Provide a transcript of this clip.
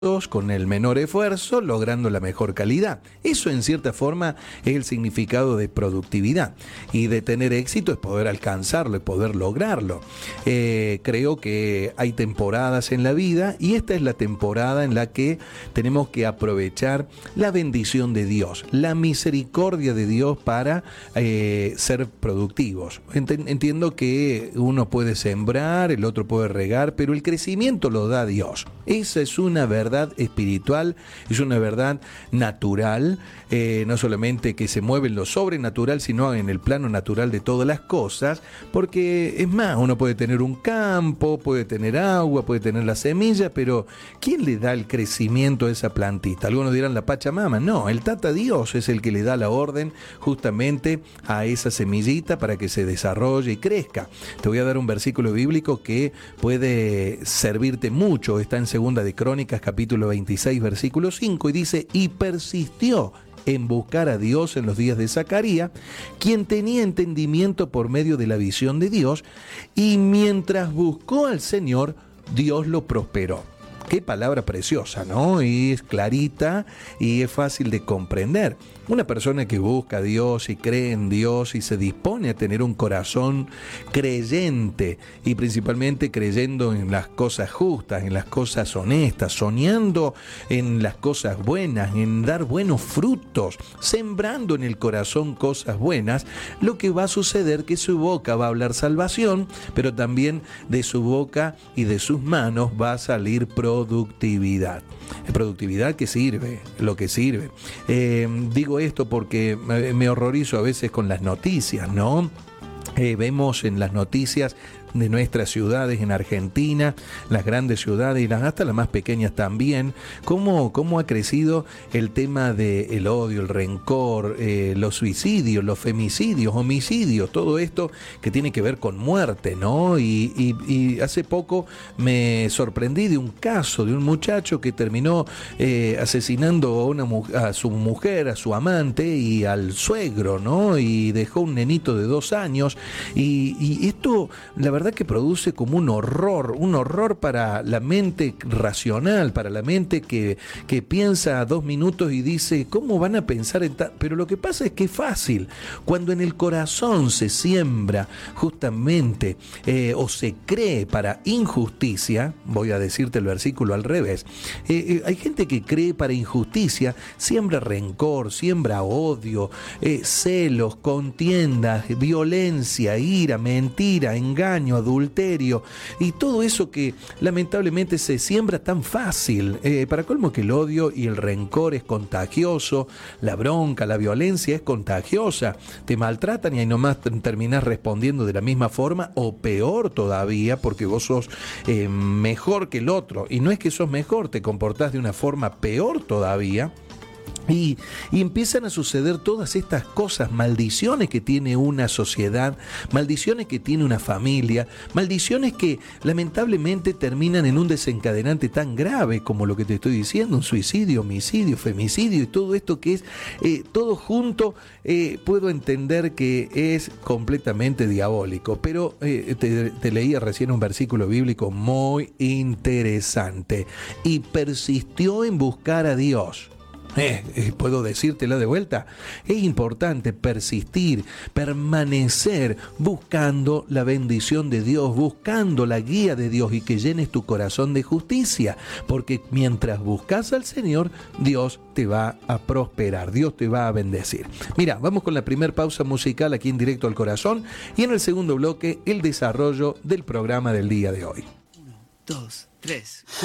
con el menor esfuerzo, logrando la mejor calidad. Eso en cierta forma es el significado de productividad, y de tener éxito es poder alcanzarlo, es poder lograrlo. Creo que hay temporadas en la vida, y esta es la temporada en la que tenemos que aprovechar la bendición de Dios, la misericordia de Dios para ser productivos. Entiendo que uno puede sembrar, el otro puede regar, pero el crecimiento lo da Dios. Esa es una verdad espiritual, es una verdad natural, no solamente que se mueve en lo sobrenatural, sino en el plano natural de todas las cosas, porque es más, uno puede tener un campo, puede tener agua, puede tener la semilla, pero ¿quién le da el crecimiento a esa plantita? Algunos dirán la Pachamama. No, el Tata Dios es el que le da la orden justamente a esa semillita para que se desarrolle y crezca. Te voy a dar un versículo bíblico que puede servirte mucho. Está en Segunda de Crónicas, capítulo 26, versículo 5, y dice: y persistió en buscar a Dios en los días de Zacarías, quien tenía entendimiento por medio de la visión de Dios, y mientras buscó al Señor, Dios lo prosperó. Qué palabra preciosa, ¿no? Y es clarita y es fácil de comprender. Una persona que busca a Dios y cree en Dios y se dispone a tener un corazón creyente, y principalmente creyendo en las cosas justas, en las cosas honestas, soñando en las cosas buenas, en dar buenos frutos, sembrando en el corazón cosas buenas, lo que va a suceder que su boca va a hablar salvación, pero también de su boca y de sus manos va a salir productividad. Productividad que sirve, lo que sirve. Digo esto porque me horrorizo a veces con las noticias, ¿no? Vemos en las noticias de nuestras ciudades en Argentina, las grandes ciudades y hasta las más pequeñas también, cómo ha crecido el tema del odio, el rencor, los suicidios, los femicidios, homicidios, todo esto que tiene que ver con muerte, ¿no? Y hace poco me sorprendí de un caso de un muchacho que terminó asesinando a su mujer, a su amante y al suegro, ¿no? Y dejó un nenito de 2 años, y esto, la verdad que produce como un horror para la mente racional, para la mente que piensa 2 minutos y dice, ¿cómo van a pensar en tal? Pero lo que pasa es que es fácil. Cuando en el corazón se siembra justamente o se cree para injusticia, voy a decirte el versículo al revés, hay gente que cree para injusticia, siembra rencor, siembra odio, celos, contiendas, violencia, ira, mentira, engaño, adulterio, y todo eso que lamentablemente se siembra tan fácil. Para colmo que el odio y el rencor es contagioso, la bronca, la violencia es contagiosa, te maltratan y ahí nomás terminás respondiendo de la misma forma o peor todavía, porque vos sos mejor que el otro, y no es que sos mejor, te comportás de una forma peor todavía. Y empiezan a suceder todas estas cosas, maldiciones que tiene una sociedad, maldiciones que tiene una familia, maldiciones que lamentablemente terminan en un desencadenante tan grave como lo que te estoy diciendo, un suicidio, homicidio, femicidio y todo esto que es todo junto. Puedo entender que es completamente diabólico, pero te leía recién un versículo bíblico muy interesante: y persistió en buscar a Dios. ¿Puedo decírtela de vuelta? Es importante persistir, permanecer buscando la bendición de Dios, buscando la guía de Dios, y que llenes tu corazón de justicia, porque mientras buscas al Señor, Dios te va a prosperar, Dios te va a bendecir. Mira, vamos con la primera pausa musical aquí en Directo al Corazón, y en el segundo bloque el desarrollo del programa del día de hoy. 1, 2, 3